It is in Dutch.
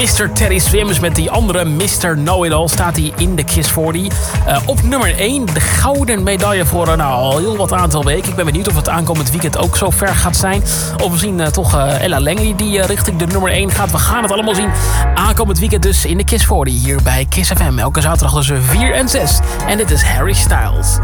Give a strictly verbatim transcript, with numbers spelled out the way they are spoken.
mister Teddy Swims met die andere mister Know-It-All staat hij in de Kiss forty. Uh, op nummer één, de gouden medaille voor uh, nou, al heel wat aantal weken. Ik ben benieuwd of het aankomend weekend ook zo ver gaat zijn. Of misschien uh, toch uh, Ella Langley die uh, richting de nummer één gaat. We gaan het allemaal zien. Aankomend weekend dus in de Kiss forty hier bij Kiss F M. Elke zaterdag tussen vier en zes. En dit is Harry Styles.